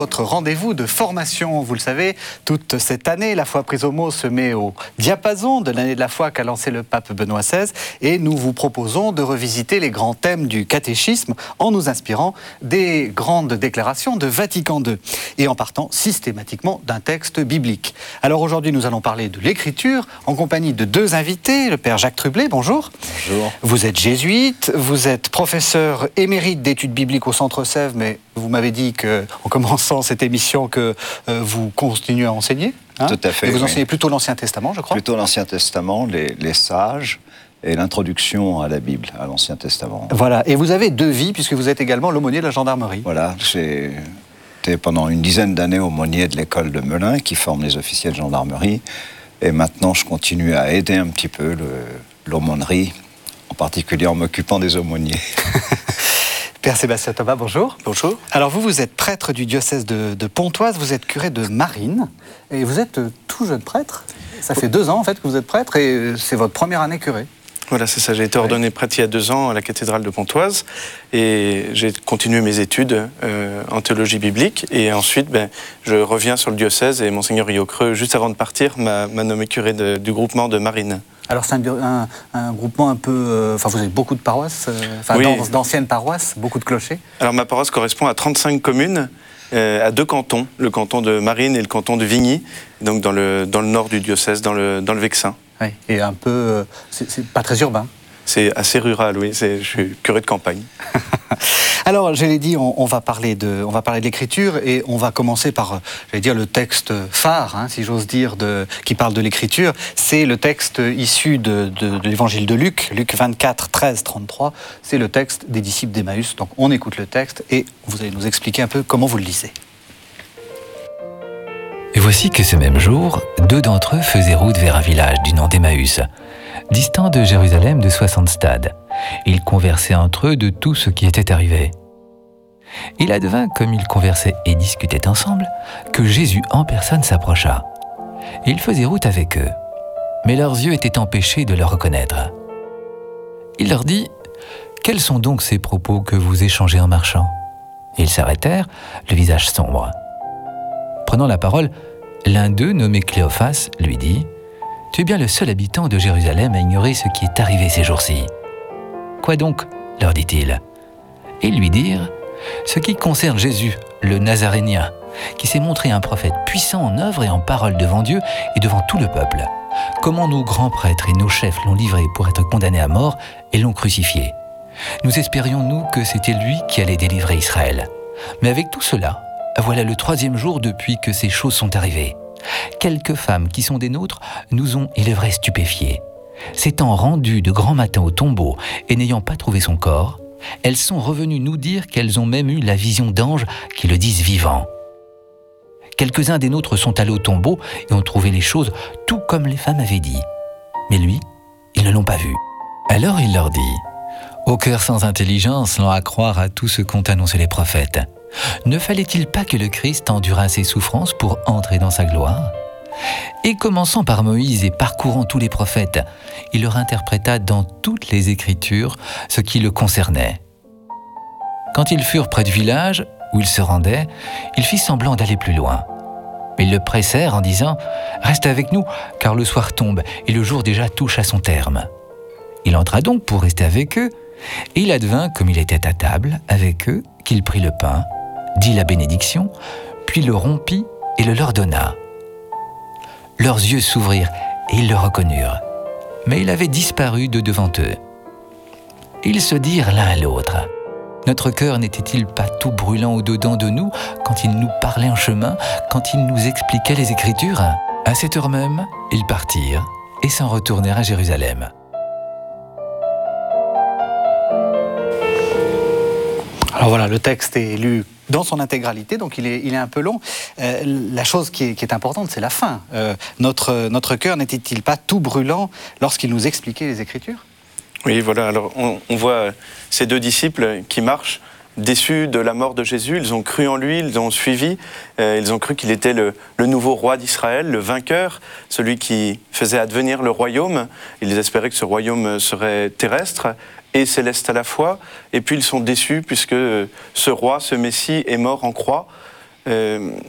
Votre rendez-vous de formation, vous le savez, toute cette année, la foi prise au mot se met au diapason de l'année de la foi qu'a lancé le pape Benoît XVI et nous vous proposons de revisiter les grands thèmes du catéchisme en nous inspirant des grandes déclarations de Vatican II et en partant systématiquement d'un texte biblique. Alors aujourd'hui, nous allons parler de l'écriture en compagnie de deux invités, le père Jacques Trublet, bonjour. Bonjour. Vous êtes jésuite, vous êtes professeur émérite d'études bibliques au Centre Sèvres, mais vous m'avez dit qu'en commençant cette émission que vous continuez à enseigner. Hein, tout à fait. Et vous enseignez plutôt l'Ancien Testament, je crois. Plutôt l'Ancien Testament, les sages et l'introduction à la Bible, à l'Ancien Testament. Voilà, et vous avez deux vies puisque vous êtes également l'aumônier de la gendarmerie. Voilà, j'ai été pendant une dizaine d'années aumônier de l'école de Melun qui forme les officiers de gendarmerie. Et maintenant, je continue à aider un petit peu l'aumônerie, en particulier en m'occupant des aumôniers. Père Sébastien Thomas, bonjour. Bonjour. Alors vous êtes prêtre du diocèse de Pontoise, vous êtes curé de Marines, et vous êtes tout jeune prêtre. Ça fait 2 ans en fait que vous êtes prêtre, et c'est votre première année curé. Voilà, c'est ça. J'ai été ordonné prêtre il y a 2 ans à la cathédrale de Pontoise, et j'ai continué mes études en théologie biblique, et ensuite je reviens sur le diocèse, et Monseigneur Rio Creux, juste avant de partir, m'a nommé curé du groupement de Marines. Alors c'est un groupement un peu... Enfin, vous avez beaucoup de paroisses, oui. D'anciennes paroisses, beaucoup de clochers. Alors ma paroisse correspond à 35 communes, à 2 cantons, le canton de Marines et le canton de Vigny, donc dans le nord du diocèse, dans le Vexin. Oui, et un peu... c'est pas très urbain. C'est assez rural, oui. Je suis curé de campagne. Alors, je l'ai dit, on va parler de l'écriture et on va commencer par, le texte phare, hein, si j'ose dire, qui parle de l'écriture. C'est le texte issu de l'évangile de Luc, Luc 24, 13, 33. C'est le texte des disciples d'Emmaüs. Donc, on écoute le texte et vous allez nous expliquer un peu comment vous le lisez. Et voici que ce même jour, 2 d'entre eux faisaient route vers un village du nom d'Emmaüs, distant de Jérusalem de 60 stades. Ils conversaient entre eux de tout ce qui était arrivé. Il advint, comme ils conversaient et discutaient ensemble, que Jésus en personne s'approcha. Il faisait route avec eux, mais leurs yeux étaient empêchés de le reconnaître. Il leur dit : « Quels sont donc ces propos que vous échangez en marchant ?» Ils s'arrêtèrent, le visage sombre. Prenant la parole, l'un d'eux, nommé Cléophas, lui dit : « Tu es bien le seul habitant de Jérusalem à ignorer ce qui est arrivé ces jours-ci. » « Quoi donc ?» leur dit-il. Ils lui dirent : « Ce qui concerne Jésus, le Nazarénien, qui s'est montré un prophète puissant en œuvre et en parole devant Dieu et devant tout le peuple. Comment nos grands prêtres et nos chefs l'ont livré pour être condamné à mort et l'ont crucifié. Nous espérions, nous, que c'était lui qui allait délivrer Israël. Mais avec tout cela, voilà le 3e jour depuis que ces choses sont arrivées. Quelques femmes qui sont des nôtres nous ont, il est vrai, stupéfiés. S'étant rendues de grand matin au tombeau et n'ayant pas trouvé son corps, elles sont revenues nous dire qu'elles ont même eu la vision d'anges qui le disent vivant. Quelques-uns des nôtres sont allés au tombeau et ont trouvé les choses tout comme les femmes avaient dit. Mais lui, ils ne l'ont pas vu. Alors il leur dit : « Au cœur sans intelligence, lent à croire à tout ce qu'ont annoncé les prophètes. Ne fallait-il pas que le Christ endurât ses souffrances pour entrer dans sa gloire ? Et commençant par Moïse et parcourant tous les prophètes, il leur interpréta dans toutes les Écritures ce qui le concernait. Quand ils furent près du village où il se rendait, il fit semblant d'aller plus loin. Mais ils le pressèrent en disant : « Reste avec nous, car le soir tombe et le jour déjà touche à son terme. » Il entra donc pour rester avec eux, et il advint, comme il était à table avec eux, qu'il prit le pain, dit la bénédiction, puis le rompit et le leur donna. Leurs yeux s'ouvrirent et ils le reconnurent, mais il avait disparu de devant eux. Ils se dirent l'un à l'autre : « Notre cœur n'était-il pas tout brûlant au-dedans de nous quand il nous parlait en chemin, quand il nous expliquait les Écritures ?» À cette heure même, ils partirent et s'en retournèrent à Jérusalem. Alors voilà, le texte est lu dans son intégralité, donc il est un peu long. La chose qui est importante, c'est la fin. Notre cœur n'était-il pas tout brûlant lorsqu'il nous expliquait les Écritures ? Oui, voilà. Alors on voit ces 2 disciples qui marchent, déçus de la mort de Jésus. Ils ont cru en lui, ils l'ont suivi. Ils ont cru qu'il était le nouveau roi d'Israël, le vainqueur, celui qui faisait advenir le royaume. Ils espéraient que ce royaume serait terrestre et céleste à la fois. Et puis ils sont déçus puisque ce roi, ce Messie, est mort en croix.